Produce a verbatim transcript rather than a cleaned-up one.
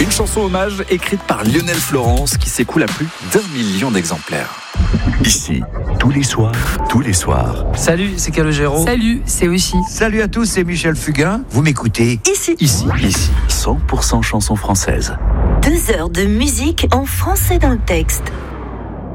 Une chanson hommage écrite par Lionel Florence qui s'écoule à plus d'un million d'exemplaires. Ici, tous les soirs, tous les soirs. Salut, c'est Calogero. Salut, c'est aussi. Salut à tous, c'est Michel Fugain. Vous m'écoutez Ici. Ici, ici, cent pour cent chansons françaises. Deux heures de musique en français dans le texte.